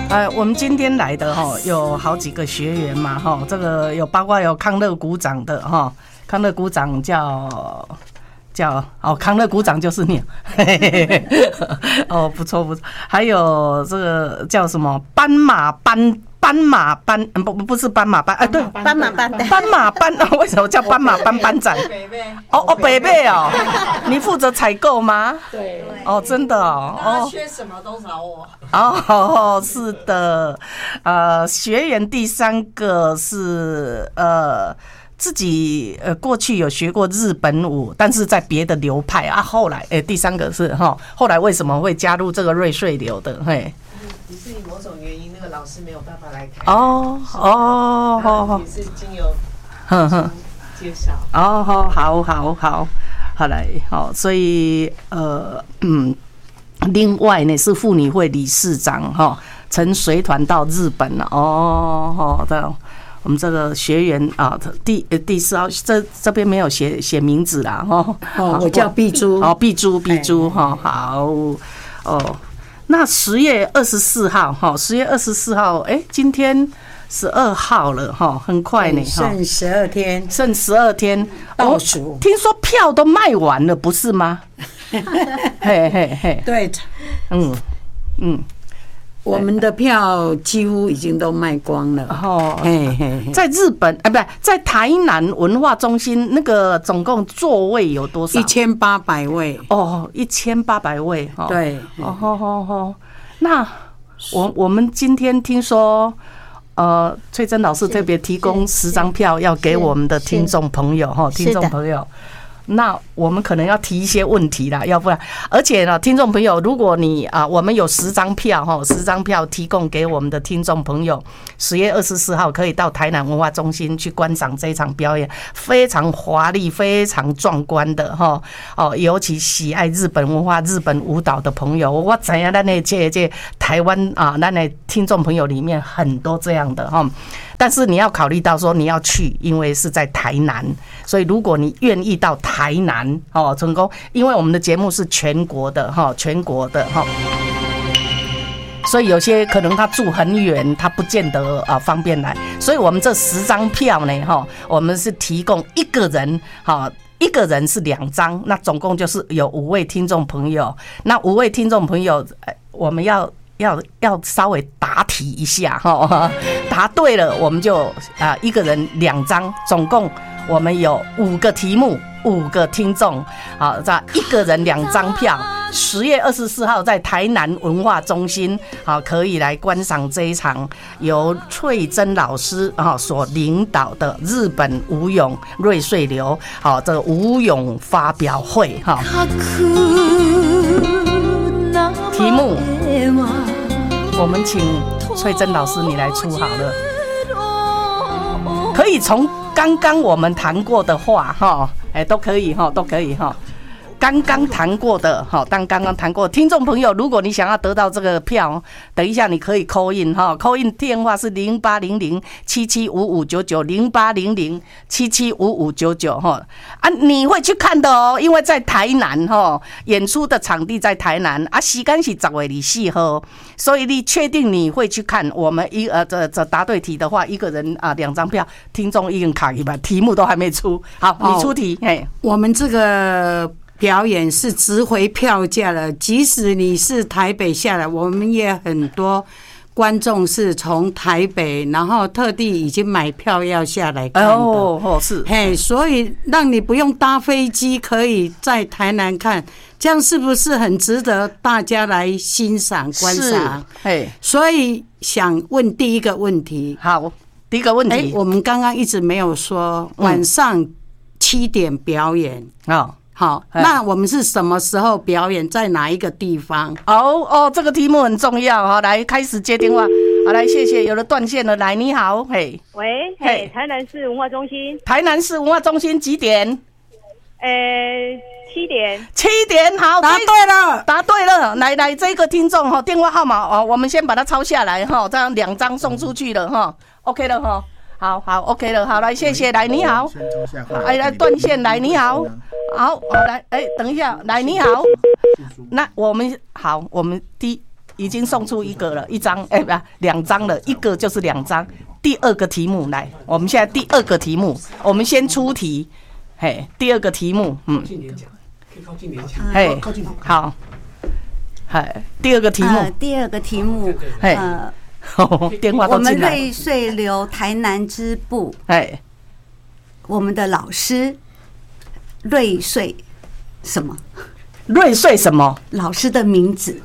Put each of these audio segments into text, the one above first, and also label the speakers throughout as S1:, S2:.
S1: 我们今天来的有好几个学员嘛这个包括有康乐股长的康乐股长叫康乐股长就是你，不错不错，还有这个叫什么斑马班。不是斑马班，对，
S2: 斑马班的
S1: 斑马班，为什么叫斑马班班长？北贝哦，你负责采购吗？
S3: 对，
S1: 真的
S3: 他缺什么都找我。
S1: 是的，学员第3个是自己过去有学过日本舞，但是在别的流派啊。后来第3个是后来为什么会加入这个瑞穗流的？嘿。
S3: 只是以某种原因，那个老师没有办法来台。
S1: 也
S3: 是经由介绍。
S1: 好来所以另外呢是妇女会理事长曾随团到日本了的。我们这个学员第4号这边没有写名字啦
S2: 我叫碧珠
S1: 碧珠好那10月24号10月24号今天12号了很快呢
S2: 剩12天倒数
S1: 听说票都卖完了不是吗？
S2: 对我们的票几乎已经都卖光了
S1: 在日本不在台南文化中心那个总共座位有多少
S2: ？1800位
S1: 1800位
S2: 对
S1: 那我们今天听说翠珍老师特别提供10张票要给我们的听众朋友那我们可能要提一些问题啦，要不然，而且呢，听众朋友，如果你我们有10张票10张票提供给我们的听众朋友，10月24号可以到台南文化中心去观赏这一场表演，非常华丽、非常壮观的尤其喜爱日本文化、日本舞蹈的朋友，我知道咱的这台湾咱的听众朋友里面很多这样的但是你要考虑到说你要去，因为是在台南，所以如果你愿意到台南成功，因为我们的节目是全国的所以有些可能他住很远，他不见得方便来，所以我们这10张票呢我们是提供一个人是2张，那总共就是有5位听众朋友，那5位听众朋友我们要稍微答题一下答对了我们就一个人2张，总共我们有5个题目，5个听众这一个人2张票，10月24号在台南文化中心可以来观赏这一场由翠珍老师所领导的日本舞踊瑞穗流这个舞踊发表会题目我们请翠珍老师你来出好了，可以从刚刚我们谈过的话都可以刚刚谈过的听众朋友，如果你想要得到这个票，等一下你可以 call in call in 电话是0800775599 0800775599你会去看的因为在台南演出的场地在台南时间是10月24号，所以你确定你会去看？我们这答对题的话，一个人2张票，听众已经卡一半，题目都还没出，好，你出题
S2: 我们这个表演是值回票价了，即使你是台北下来，我们也很多观众是从台北，然后特地已经买票要下来看的
S1: 是
S2: 所以让你不用搭飞机，可以在台南看，这样是不是很值得大家来欣赏观赏？所以想问第一个问题。
S1: 好，第一个问题，
S2: 我们刚刚一直没有说晚上7点表演好，那我们是什么时候表演，在哪一个地方？
S1: 这个题目很重要来开始接电话。好，来，谢谢，有了断线了，来，你好，
S4: 喂，台南市文化中心。
S1: 台南市文化中心几点
S4: ？7点。
S1: 7点，好，答对了，来，这个听众电话号码我们先把它抄下来这样2张送出去了OK 了好 OK 了，好，来，谢谢，来，你好，来断线，来，你好，好来，等一下，来，你好，那我们第已经送出一个了，一张2张了，一个就是2张。第二个题目来，我们现在第二个题目，我们先出题。嘿，第二个题目，
S5: 靠近点讲，可以靠近点讲。
S1: 嘿，好。嘿，第二个题目。
S6: 第二个题目，
S1: 电话
S6: 我们
S1: 都进来。
S6: 瑞穗流台南支部，
S1: 哎，
S6: 我们的老师瑞穗什么？
S1: 瑞穗什么？
S6: 老师的名字。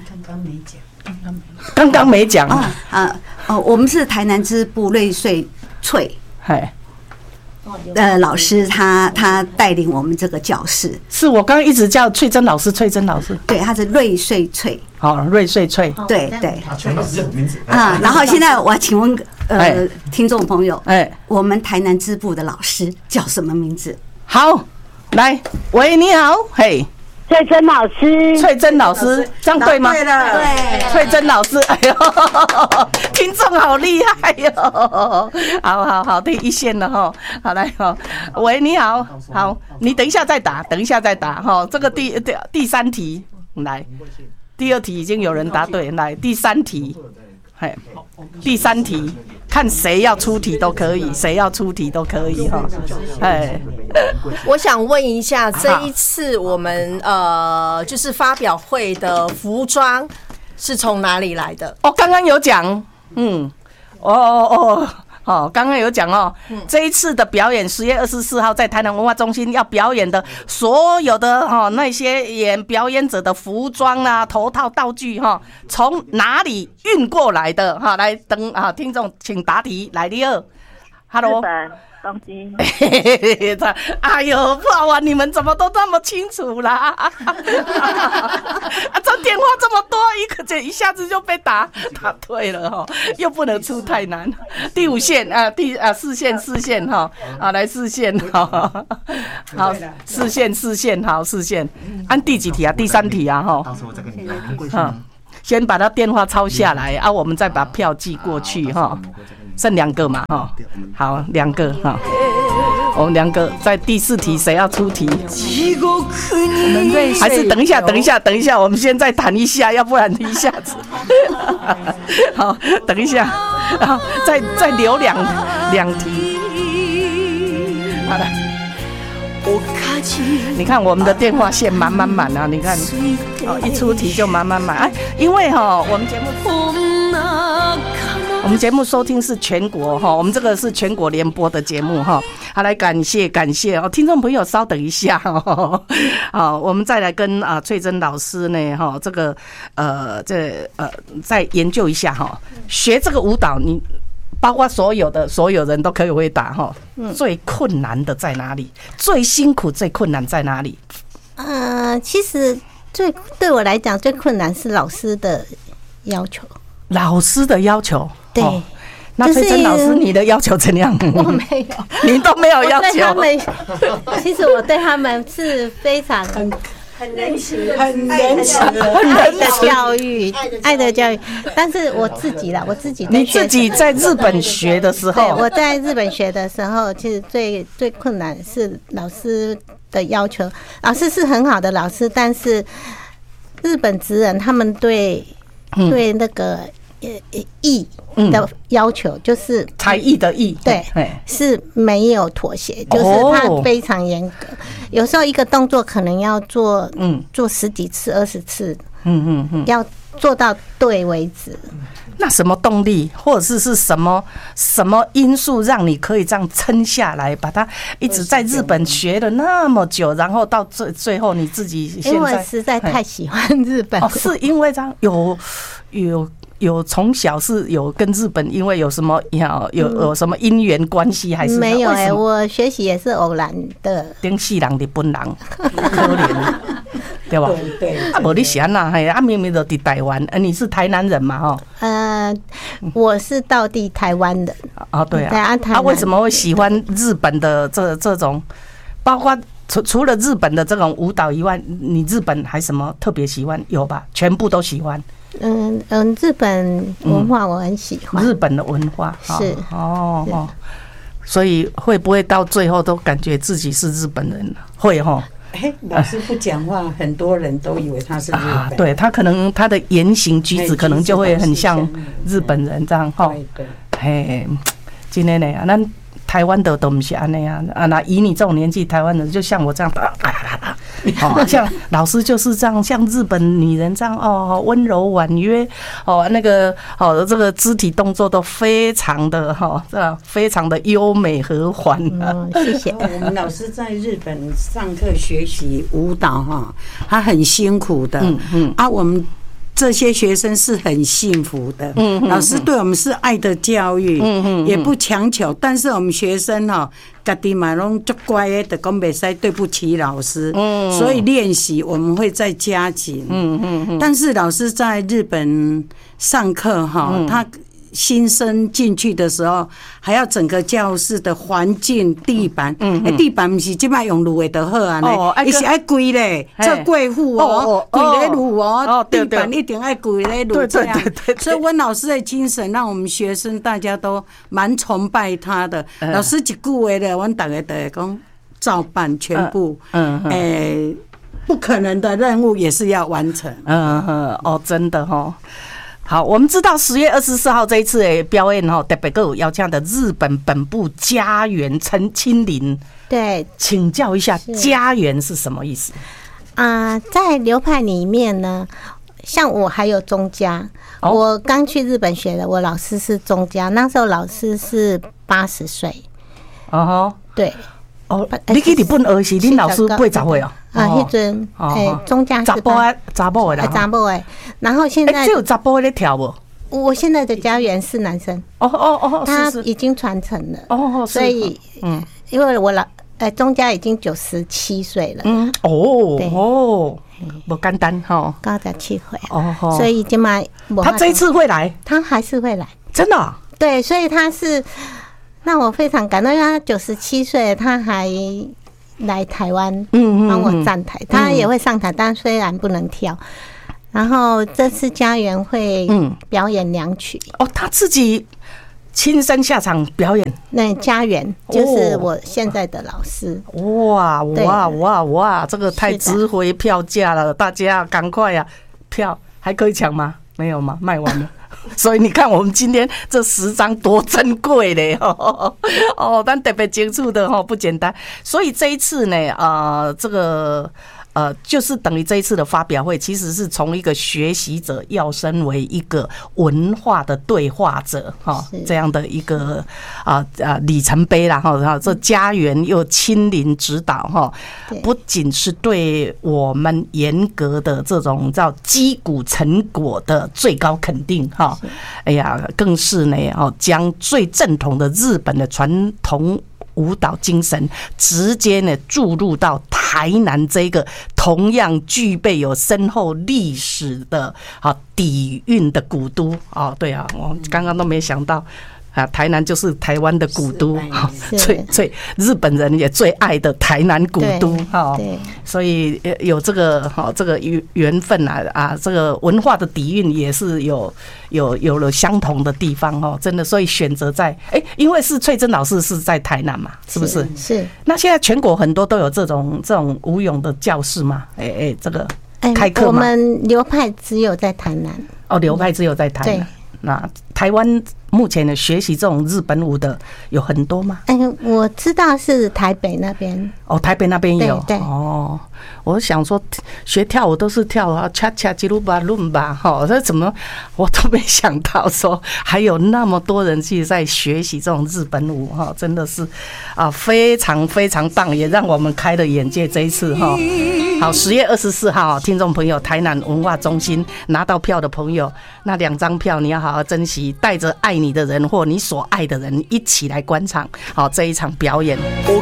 S1: 刚刚没讲。
S6: 我们是台南支部瑞穗翠。
S1: 哎。
S6: 老师他带领我们这个教室，
S1: 是我刚刚一直叫翠珍老师，翠珍老师，
S6: 对，他是瑞穗翠，
S1: 好，瑞穗翠，
S6: 对对，然后现在我请问听众朋友，我们台南支部的老师叫什么名字？
S1: 好，来，喂，你好，嘿。
S4: 翠珍老师，
S1: 翠珍老师，这样对吗？
S6: 对了，对，
S1: 翠珍老师，哎呦，听众好厉害哟！好，第一线了哈，好来哈，喂，你好，好，你等一下再打哈，这个第三题来，第二题已经有人答对，来第三题，嘿，第三题。看谁要出题都可以，谁要出题都可以哈。哎，
S7: 我想问一下，这一次我们就是发表会的服装是从哪里来的？
S1: 哦，刚刚有讲，刚刚有讲哦，这一次的表演10月24号在台南文化中心要表演的所有的那些表演者的服装啊、头套、道具从哪里运过来的来等听众请答题，来第二 ，Hello。
S4: 东京。
S1: 哎呦，不好玩！你们怎么都这么清楚啦？这电话这么多，一下子就被答对了哈，又不能出太难。第5线4线哈，来4线哈，好4线好4线，按第几题啊？第3题啊哈。到时候我再跟你讲。先把他电话抄下来我们再把票寄过去哈。剩2个嘛哈，好2个哈，我们2个在第4题谁要出题？还是等一下，我们先再谈一下，要不然一下子。好，等一下，然后再留两题。好了，你看我们的电话线满啊！你看，一出题就满。因为我们节目收听是全国我们这个是全国联播的节目好，来感谢听众朋友稍等一下好，我们再来跟翠珍老师呢这个再研究一下学这个舞蹈你。包括所有人都可以回答最困难的在哪里？最辛苦、最困难在哪里？
S8: 其实对我来讲最困难是老师的要求。
S1: 老师的要求，
S8: 对。
S1: 那翠珍老师，你的要求怎样？
S8: 我没有，
S1: 你都没有要求。
S8: 其实我对他们是非常。很仁慈的教育，爱的教育。但是我自己你
S1: 自己在日本学的时候，
S8: 对，我在日本学的时候，其实最困难是老师的要求。老师是很好的老师，但是日本职人他们对那个艺的要求就是
S1: 才艺的艺，
S8: 对，是没有妥协，就是他非常严格。有时候一个动作可能要做10几次、20次，要做到对为止。
S1: 那什么动力，或者是什么因素让你可以这样撑下来，把它一直在日本学了那么久，然后到最后你自己现在，
S8: 因为实在太喜欢日本
S1: 是因为这样有从小是有跟日本因为有什么有什么因缘关系还是
S8: 没有我学习也是偶然的。
S1: 顶世人日本人可怜，对吧？对。无你是安那明明就在台湾，你是台南人嘛
S8: 我是道地台湾人。
S1: 对啊。为什么会喜欢日本的这种？包括除了日本的这种舞蹈以外，你日本还什么特别喜欢？有吧？全部都喜欢。
S8: 日本文化我很喜欢。
S1: 日本的文化
S8: 是
S1: 所以会不会到最后都感觉自己是日本人？会
S2: 老师不讲话，很多人都以为他是日本。
S1: 对他可能他的言行举止可能就会很像日本人这样哈。
S2: 对，
S1: 嘿，真的呢，咱台湾的都不是安那样啊。那以你这种年纪，台湾人就像我这样，像老师就是这样，像日本女人这样哦，温柔婉约哦，那个哦，这个肢体动作都非常的哈，这样非常的优美和缓。
S8: 谢谢。
S2: 我们老师在日本上课学习舞蹈哈，他很辛苦的。我们这些学生是很幸福的。老师对我们是爱的教育，也不强求。但是我们学生哈，家己嘛拢足乖的，就讲袂使对不起老师。所以练习我们会再加紧。但是老师在日本上课哈，他新生进去的时候，还要整个教室的环境、地板，地板不是即摆用芦苇就好啊，伊是爱跪咧，做贵妇哦，跪咧撸哦，地板一定爱跪咧撸这样。所以温老师的精神，让我们学生大家都蛮崇拜他的。老师一句话咧，阮大家都会讲照办全部，不可能的任务也是要完成。
S1: 真的哈。好，我们知道10月24号这一次的表演特别有邀请的日本本部家园陈清林。
S8: 对，
S1: 请教一下家园是什么意思？
S8: 在流派里面呢，像我还有宗家，我刚去日本学的，我老师是宗家，那时候老师是80岁。对。
S1: 你去日本学是恁老师80岁哦？
S8: 迄阵宗家是
S1: 查某的啦，
S8: 查某的。然后现在
S1: 只有查某在跳不？
S8: 我现在的家园是男生。他已经传承了。所以因为我宗家已经97岁了。
S1: 不简单哈
S8: ，97岁。所以今嘛，
S1: 他这一次会来，
S8: 他还是会来，
S1: 真的。
S8: 对，所以他是。让我非常感动，因为他97岁，他还来台湾帮我站台，他也会上台，但虽然不能跳。然后这次家园会表演2曲。
S1: 他自己亲身下场表演。
S8: 那家园就是我现在的老师。
S1: 哇，这个太值回票价了，大家赶快呀！票还可以抢吗？没有吗？卖完了。所以你看，我们今天这10张多珍贵嘞！但特别接触的不简单。所以这一次呢，这个就是等于这一次的发表会，其实是从一个学习者要升为一个文化的对话者这样的一个里程碑啦这家园又亲临指导不仅是对我们严格的这种叫击鼓成果的最高肯定哎呀，更是呢将最正统的日本的传统舞蹈精神直接呢注入到台南这个同样具备有深厚历史的底蕴的古都对啊，我刚刚都没想到台南就是台湾的古都，最日本人也最爱的台南古都所以有这个缘分这个文化的底蕴也是有了相同的地方真的，所以选择在因为是翠珍老师是在台南嘛，是不是？
S8: 是。那
S1: 现在全国很多都有这种舞泳的教室嘛？这个开课吗？
S8: 我们流派只有在台南。
S1: 流派只有在台南。那台湾目前的学习这种日本舞的有很多吗？
S8: 我知道是台北那边。
S1: 台北那边有。
S8: 对。
S1: 我想说学跳舞都是跳恰恰吉鲁巴伦巴这怎么我都没想到说还有那么多人去在学习这种日本舞真的是非常非常棒，也让我们开了眼界。这一次好10月24号听众朋友，台南文化中心拿到票的朋友，那2张票你要好好珍惜，带着爱你的人或你所爱的人一起来观场这一场表演。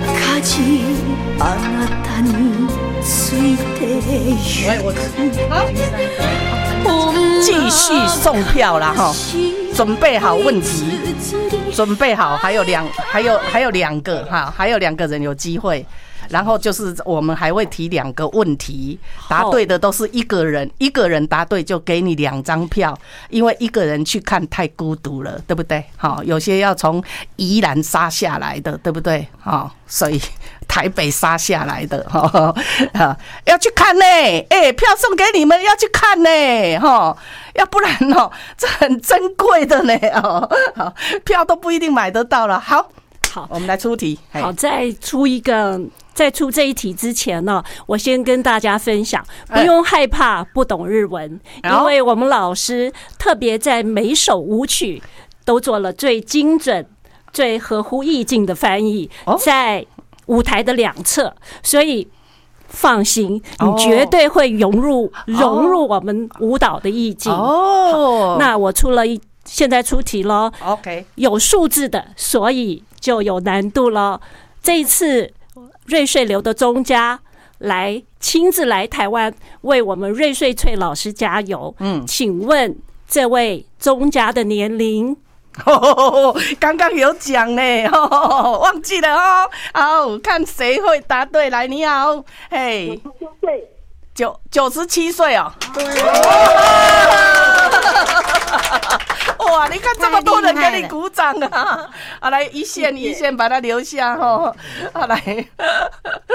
S1: 继续送票啦准备好问题，准备好，还有2个还有2个人有机会。 然后就是我们还会提2个问题，答对的都是一个人答对就给你2张票，因为一个人去看太孤独了，对不对？好，有些要从宜兰杀下来的，对不对？好，所以台北杀下来的要去看呢，票送给你们，要去看呢，要不然这很珍贵的呢，票都不一定买得到了。好，我们来出题。
S9: 好，在出这一题之前呢，我先跟大家分享，不用害怕不懂日文，因为我们老师特别在每首舞曲都做了最精准、最合乎意境的翻译，在舞台的2侧，所以放心，你绝对会融入我们舞蹈的意境。那我现在出题咯。OK， 有数字的，所以就有难度咯。这一次瑞穗流的钟家亲自来台湾为我们瑞穗翠老师加油。请问这位钟家的年龄？
S1: 刚刚有讲呢，忘记了哦。好，看谁会答对。来，你好，嘿，97岁哦。哇，你看这么多人给你鼓掌啊！来一线把它留下哈。来，